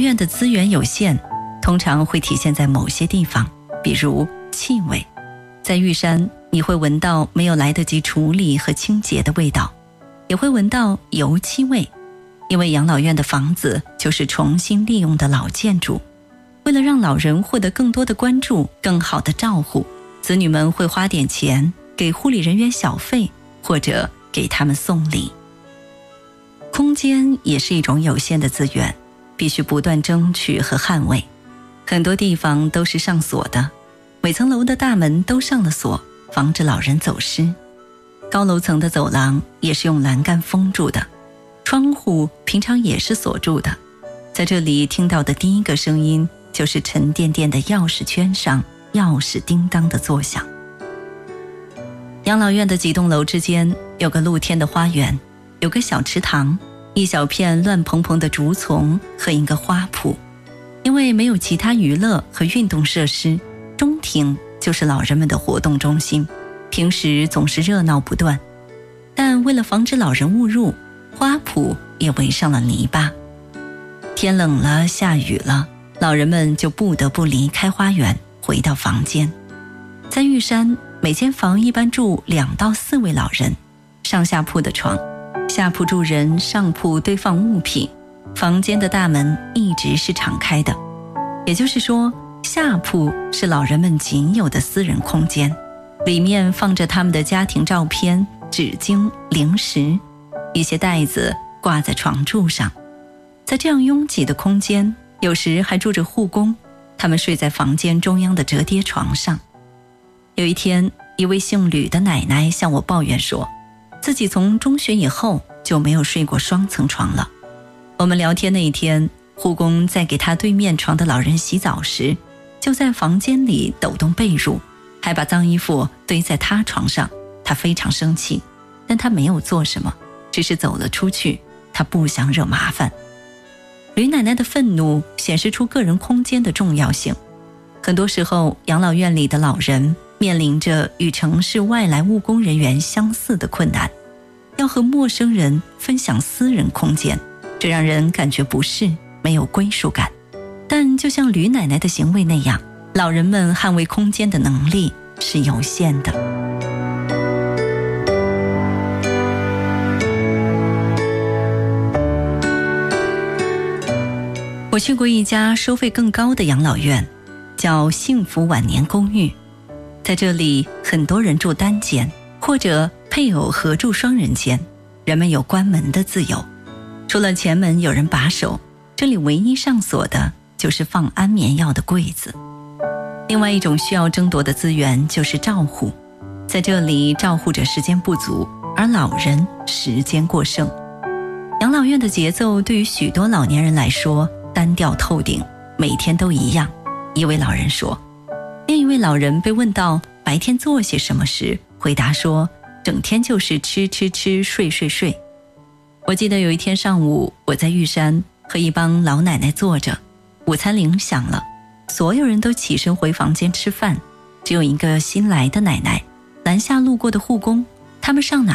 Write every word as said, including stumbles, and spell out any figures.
院的资源有限，通常会体现在某些地方，比如气味。在玉山，你会闻到没有来得及处理和清洁的味道，也会闻到油漆味，因为养老院的房子就是重新利用的老建筑。为了让老人获得更多的关注，更好的照护，子女们会花点钱给护理人员小费，或者给他们送礼。空间也是一种有限的资源，必须不断争取和捍卫。很多地方都是上锁的，每层楼的大门都上了锁，防止老人走失。高楼层的走廊也是用栏杆封住的，窗户平常也是锁住的。在这里听到的第一个声音，就是沉甸甸的钥匙圈上钥匙叮当的作响。养老院的几栋楼之间有个露天的花园，有个小池塘，一小片乱蓬蓬的竹丛和一个花圃。因为没有其他娱乐和运动设施，中庭就是老人们的活动中心，平时总是热闹不断。但为了防止老人误入，花圃也围上了泥巴。天冷了，下雨了，老人们就不得不离开花园，回到房间。在玉山，每间房一般住两到四位老人，上下铺的床，下铺住人，上铺堆放物品，房间的大门一直是敞开的。也就是说，下铺是老人们仅有的私人空间，里面放着他们的家庭照片、纸巾、零食，一些袋子挂在床柱上。在这样拥挤的空间，有时还住着护工，他们睡在房间中央的折叠床上。有一天，一位姓吕的奶奶向我抱怨说，自己从中学以后就没有睡过双层床了。我们聊天那一天，护工在给他对面床的老人洗澡时，就在房间里抖动被褥，还把脏衣服堆在他床上。他非常生气，但他没有做什么，只是走了出去，他不想惹麻烦。吕奶奶的愤怒显示出个人空间的重要性。很多时候，养老院里的老人面临着与城市外来务工人员相似的困难，要和陌生人分享私人空间，这让人感觉不适，没有归属感。但就像吕奶奶的行为那样，老人们捍卫空间的能力是有限的。我去过一家收费更高的养老院，叫幸福晚年公寓。在这里，很多人住单间，或者配偶合住双人间，人们有关门的自由。除了前门有人把守，这里唯一上锁的就是放安眠药的柜子。另外一种需要争夺的资源就是照护，在这里照护者时间不足，而老人时间过剩。养老院的节奏对于许多老年人来说单调透顶，每天都一样。一位老人说，另一位老人被问到白天做些什么时，回答说，整天就是吃吃吃，睡睡睡。我记得有一天上午，我在玉山和一帮老奶奶坐着，午餐铃响了，所有人都起身回房间吃饭，只有一个新来的奶奶拦下路过的护工，他们上哪